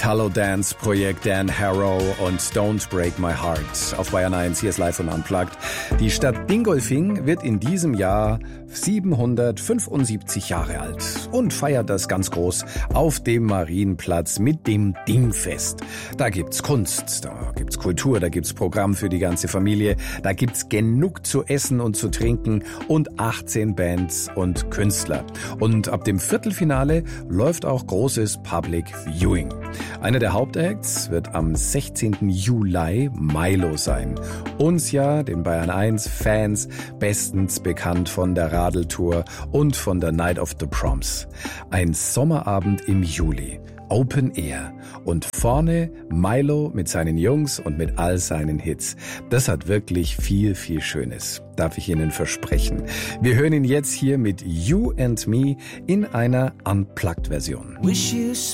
Italo-Dance-Projekt Dan Harrow und Don't Break My Heart auf Bayern 1. Hier ist live und unplugged. Die Stadt Dingolfing wird in diesem Jahr 775 Jahre alt und feiert das ganz groß auf dem Marienplatz mit dem Dingfest. Da gibt's Kunst, da gibt's Kultur, da gibt's Programm für die ganze Familie, da gibt's genug zu essen und zu trinken und 18 Bands und Künstler. Und ab dem Viertelfinale läuft auch großes Public Viewing. Einer der Hauptacts wird am 16. Juli Milo sein. Uns ja, den Bayern 1 Fans, bestens bekannt von der Radeltour und von der Night of the Proms. Ein Sommerabend im Juli. Open Air. Und vorne Milo mit seinen Jungs und mit all seinen Hits. Das hat wirklich viel, viel Schönes. Darf ich Ihnen versprechen. Wir hören ihn jetzt hier mit You and Me in einer Unplugged-Version.